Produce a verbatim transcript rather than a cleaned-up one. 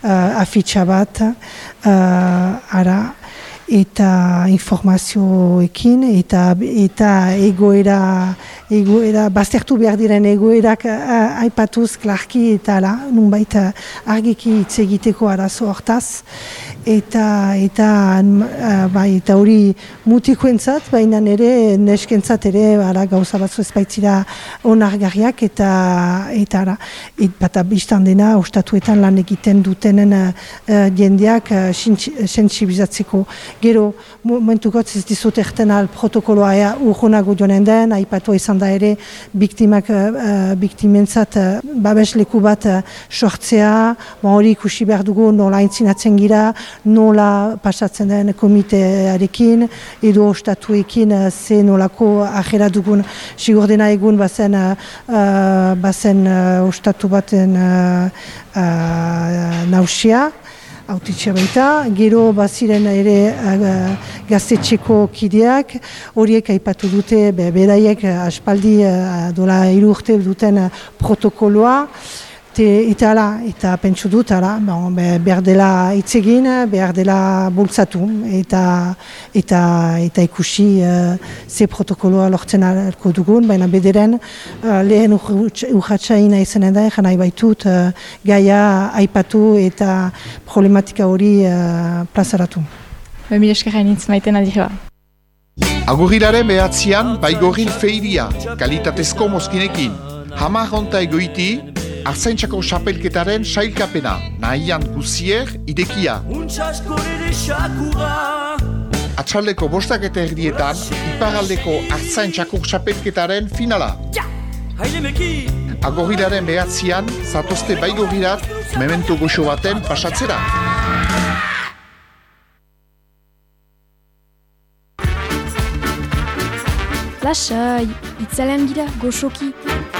uh, afitxa bat, uh, ara, eta informazioekin, eta, eta egoera, egoera, baztertu behar diren egoerak uh, aipatuz klarki, eta ala, nunbait argiki hitz egiteko arazo hortaz, eta eta uh, bai, eta hori mutikoentzat, baina ere neskentzat ere ara, gauza batzu ezbaitzira onargarriak, eta eta ara, et, bata biztan dena ostatuetan lan egiten dutenen uh, jendeak uh, sensibilizatzeko. Gero, momentukot ez dizut erten al protokoloa ea urgunago joanen den, aipatu izan da ere biktimak, uh, biktimentzat uh, babesleku bat uh, sortzea, hori ikusi behar dugu nola intzinatzen gira, nola pasatzen den komitearekin, edo ostatuekin uh, ze nolako ajera dugun sigur dena egun bazen, uh, bazen uh, ostatu baten uh, uh, nausia, autitxe baita, gero baziren ere uh, gaztetxeko kideak, horiek aipatu dute, be, beraiek uh, aspaldi uh, dola hiru urte duten uh, protokoloa, te, eta ala, eta pentsu dut, ala, bon, be, behar dela itzegin, behar dela bultzatu, eta, eta, eta ikusi uh, ze protokoloa lortzen alko dugun, baina bederen uh, lehen urratxaina izanen da, egan nahi baitut, uh, gaia aipatu eta problematika hori uh, plazaratu. Mila eskerra nintz maiten adirra. Agurilaren behatzean, Baigorrin feiria, kalitatezko mozkinekin. Hamar honta egoiti, Artzaintzako xapelketaren sailkapena, nahian guzier idekia. Atxaldeko bostak eta erdietan, iparaldeko Artzaintzako xapelketaren finala. Agorilaren behatzean, zatozte Baigorrirat, memento goxo baten pasatzera. Lasai, itzalean gira, goxoki.